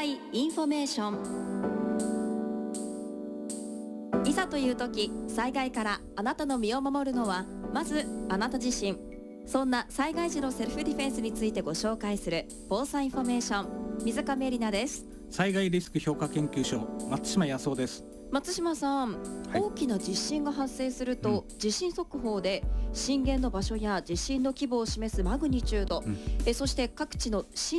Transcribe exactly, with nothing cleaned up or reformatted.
災インフォメーション。いざという時、災害からあなたの身を守るのはまずあなた自身。そんな災害時のセルフディフェンスについてご紹介する防災インフォメーション。水上絵里奈です。 災害リスク評価研究所、松島康夫です。 松島さん、はい、大きな地震が発生すると、うん、地震速報で震源の場所や地震の規模を示すマグニチュード、うん、えそして各地の震